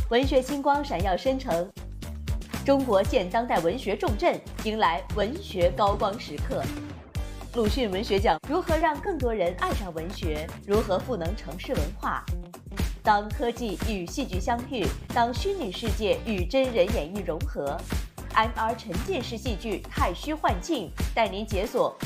文学星光闪耀生成，中国现当代文学重镇迎来文学高光时刻。鲁迅文学奖如何让更多人爱上文学？如何赋能城市文化？当科技与戏剧相遇，当虚拟世界与真人演绎融合，MR 沉浸式戏剧太虚幻境带您解锁